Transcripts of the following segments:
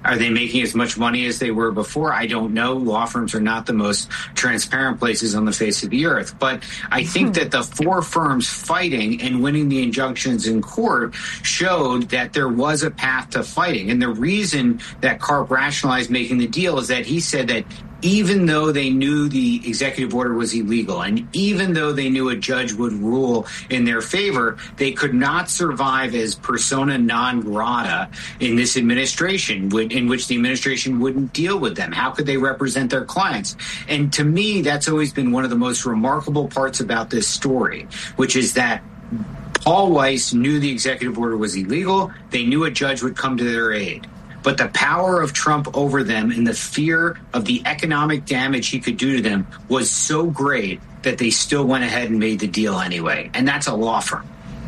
Are they making as much money as they were before? I don't know. Law firms are not the most transparent places on the face of the earth. But I think that the four firms fighting and winning the injunctions in court showed that there was a path to fighting. And the reason that Karp rationalized making the deal is that he said that even though they knew the executive order was illegal, and even though they knew a judge would rule in their favor, they could not survive as persona non grata in this administration, in which the administration wouldn't deal with them. How could they represent their clients? And to me, that's always been one of the most remarkable parts about this story, which is that Paul Weiss knew the executive order was illegal. They knew a judge would come to their aid. But the power of Trump over them and the fear of the economic damage he could do to them was so great that they still went ahead and made the deal anyway. And that's a law firm.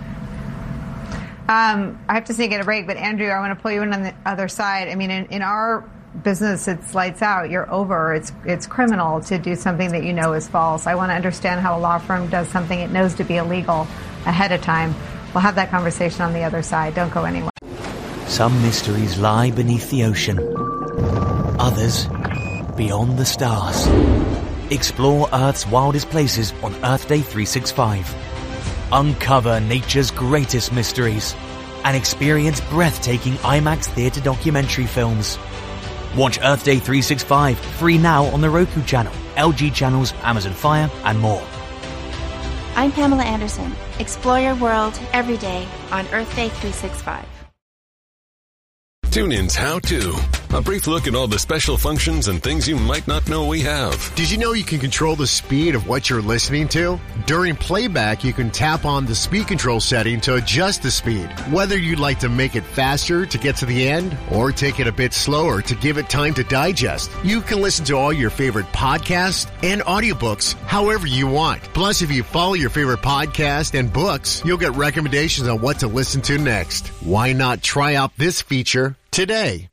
I have to take a break, but Andrew, I want to pull you in on the other side. I mean, in our business, it's lights out. You're over. It's criminal to do something that you know is false. I want to understand how a law firm does something it knows to be illegal ahead of time. We'll have that conversation on the other side. Don't go anywhere. Some mysteries lie beneath the ocean. Others beyond the stars. Explore Earth's wildest places on Earth Day 365. Uncover nature's greatest mysteries and experience breathtaking IMAX theater documentary films. Watch Earth Day 365 free now on the Roku channel, LG channels, Amazon Fire, and more. I'm Pamela Anderson. Explore your world every day on Earth Day 365. TuneIn's How To. A brief look at all the special functions and things you might not know we have. Did you know you can control the speed of what you're listening to? During playback, you can tap on the speed control setting to adjust the speed. Whether you'd like to make it faster to get to the end or take it a bit slower to give it time to digest, you can listen to all your favorite podcasts and audiobooks however you want. Plus, if you follow your favorite podcast and books, you'll get recommendations on what to listen to next. Why not try out this feature today?